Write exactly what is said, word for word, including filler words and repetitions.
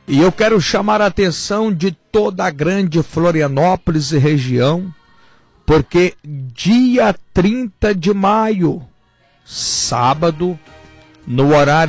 E eu quero chamar a atenção de toda a grande Florianópolis e região, porque dia trinta de maio, sábado, no horário